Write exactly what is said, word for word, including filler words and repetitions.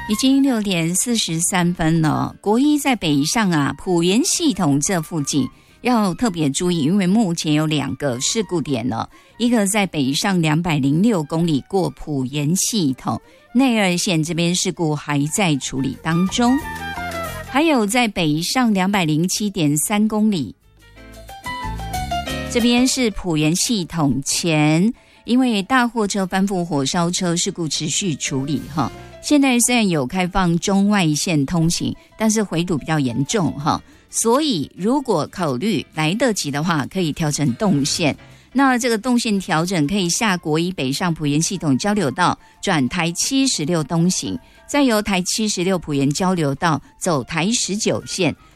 已经六点四十三分了。国一在北上啊，埔盐系统这附近要特别注意，因为目前有两个事故点了，一个在北上两百零六公里过埔盐系统内二线这边事故还在处理当中，还有在北上两百零七点三公里，这边是埔盐系统前，因为大货车翻覆火烧车事故持续处理哈。现在虽然有开放中外线通行，但是回堵比较严重哈，所以如果考虑来得及的话，可以调整动线。那这个动线调整可以下国一北上埔盐系统交流道，转台七十六东行，再由台七十六埔盐交流道走台十九线，